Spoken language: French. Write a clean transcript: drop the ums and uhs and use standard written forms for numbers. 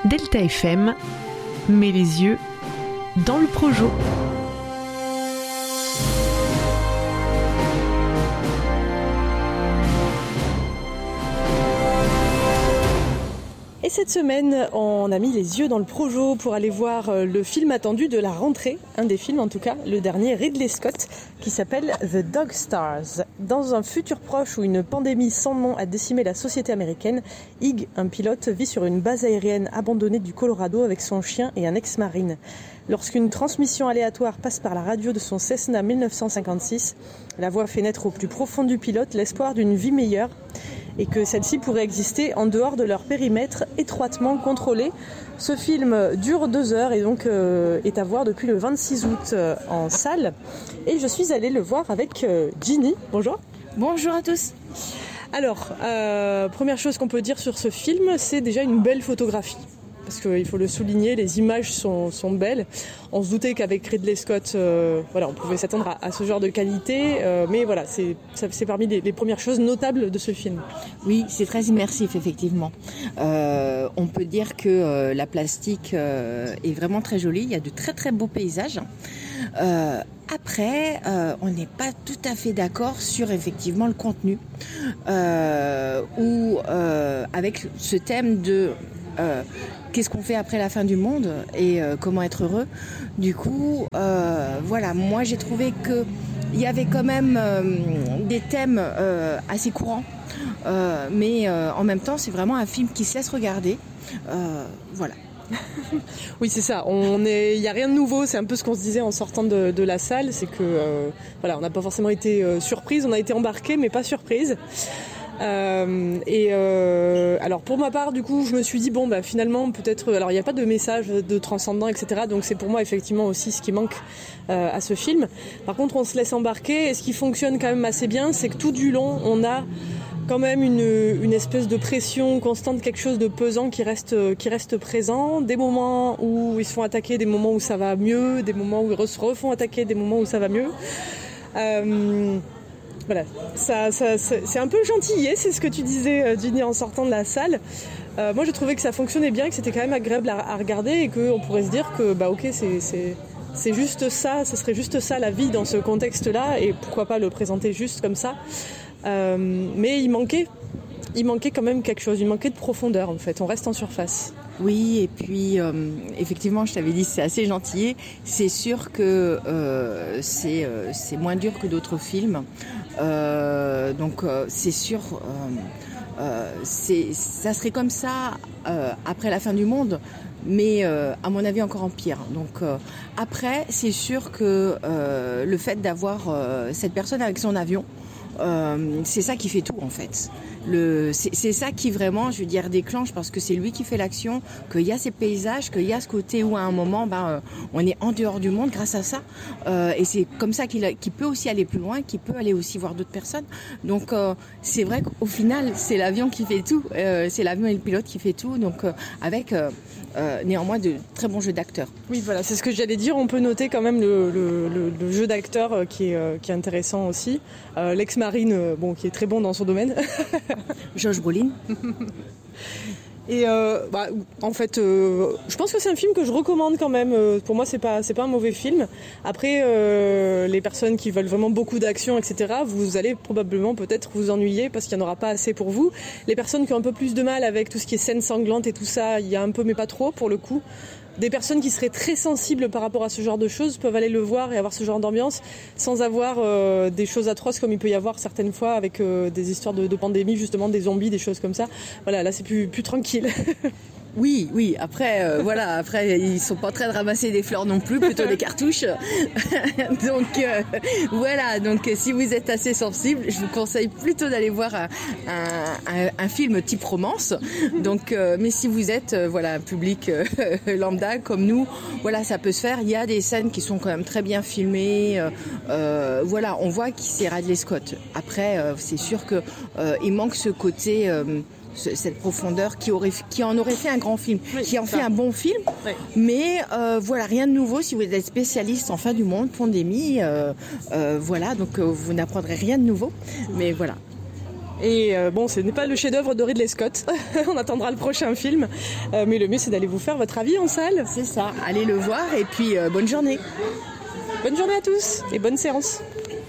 Delta FM met les yeux dans le projo. Et cette semaine, on a mis les yeux dans le projo pour aller voir le film attendu de la rentrée, un des films en tout cas, le dernier Ridley Scott, qui s'appelle The Dog Stars. Dans un futur proche où une pandémie sans nom a décimé la société américaine, Ig, un pilote, vit sur une base aérienne abandonnée du Colorado avec son chien et un ex-marine. Lorsqu'une transmission aléatoire passe par la radio de son Cessna 1956, la voix fait naître au plus profond du pilote l'espoir d'une vie meilleure et que celle-ci pourrait exister en dehors de leur périmètre étroitement contrôlé. Ce film dure 2 heures et donc est à voir depuis le 26 août en salle. Et je suis allée le voir avec Ginny. Bonjour. Bonjour à tous. Alors, première chose qu'on peut dire sur ce film, c'est déjà une belle photographie. Parce qu'il faut le souligner, les images sont belles. On se doutait qu'avec Ridley Scott, on pouvait s'attendre à ce genre de qualité. Mais voilà, c'est parmi les premières choses notables de ce film. Oui, c'est très immersif, effectivement. On peut dire que la plastique est vraiment très jolie. Il y a de très très beaux paysages. Après, on n'est pas tout à fait d'accord sur effectivement le contenu. Avec ce thème de... qu'est-ce qu'on fait après la fin du monde et comment être heureux. Du coup, moi j'ai trouvé qu'il y avait quand même des thèmes assez courants, mais en même temps c'est vraiment un film qui se laisse regarder. Voilà. Oui, c'est ça. Il n'y a rien de nouveau. C'est un peu ce qu'on se disait en sortant de la salle. C'est que on n'a pas forcément été surprise. On a été embarqués, mais pas surprise. Alors pour ma part, du coup, je me suis dit finalement peut-être. Alors il n'y a pas de message de transcendant, etc. Donc c'est pour moi effectivement aussi ce qui manque à ce film. Par contre, on se laisse embarquer. Et ce qui fonctionne quand même assez bien, c'est que tout du long, on a quand même une espèce de pression constante, quelque chose de pesant qui reste présent. Des moments où ils se font attaquer, des moments où ça va mieux, des moments où ils se refont attaquer, des moments où ça va mieux. Voilà, ça, c'est un peu gentillé, c'est ce que tu disais, Ginny, en sortant de la salle. Moi, je trouvais que ça fonctionnait bien, que c'était quand même agréable à regarder et qu'on pourrait se dire que, ok, c'est juste ça, ce serait juste ça la vie dans ce contexte-là et pourquoi pas le présenter juste comme ça. Mais il manquait quand même quelque chose, il manquait de profondeur en fait, on reste en surface. Oui, et puis effectivement, je t'avais dit c'est assez gentillé. C'est sûr que c'est moins dur que d'autres films. Donc c'est sûr, ça serait comme ça après la fin du monde, mais à mon avis encore en pire. Donc après, c'est sûr que le fait d'avoir cette personne avec son avion, c'est ça qui fait tout en fait. C'est ça qui vraiment, je veux dire, déclenche parce que c'est lui qui fait l'action, qu'il y a ces paysages, qu'il y a ce côté où à un moment, on est en dehors du monde grâce à ça. Et c'est comme ça qu'il peut aussi aller plus loin, qu'il peut aller aussi voir d'autres personnes. Donc c'est vrai qu'au final, c'est l'avion qui fait tout, c'est l'avion et le pilote qui fait tout. Donc avec néanmoins de très bons jeux d'acteurs. Oui, voilà, c'est ce que j'allais dire. On peut noter quand même le jeu d'acteur qui est intéressant aussi. L'ex-marine, qui est très bon dans son domaine. Josh Brolin. Et en fait, je pense que c'est un film que je recommande quand même. Pour moi, c'est pas un mauvais film. Après, les personnes qui veulent vraiment beaucoup d'action, etc., vous allez probablement peut-être vous ennuyer parce qu'il n'y en aura pas assez pour vous. Les personnes qui ont un peu plus de mal avec tout ce qui est scène sanglante et tout ça, il y a un peu, mais pas trop pour le coup. Des personnes qui seraient très sensibles par rapport à ce genre de choses peuvent aller le voir et avoir ce genre d'ambiance sans avoir des choses atroces comme il peut y avoir certaines fois avec des histoires de pandémie, justement des zombies, des choses comme ça. Voilà, là c'est plus tranquille. Oui. Après, après ils sont pas en train de ramasser des fleurs non plus, plutôt des cartouches. Donc voilà. Donc si vous êtes assez sensible, je vous conseille plutôt d'aller voir un film type romance. Donc, mais si vous êtes un public lambda comme nous, voilà, ça peut se faire. Il y a des scènes qui sont quand même très bien filmées. On voit que c'est Ridley Scott. Après, c'est sûr que il manque ce côté. Cette profondeur qui en aurait fait un grand film, qui en fait un bon film, mais rien de nouveau si vous êtes spécialiste en fin du monde, pandémie, donc vous n'apprendrez rien de nouveau, mais voilà. Et bon, ce n'est pas le chef-d'œuvre de Ridley Scott. On attendra le prochain film. Mais le mieux, c'est d'aller vous faire votre avis en salle. C'est ça, allez le voir et puis bonne journée. Bonne journée à tous et bonne séance.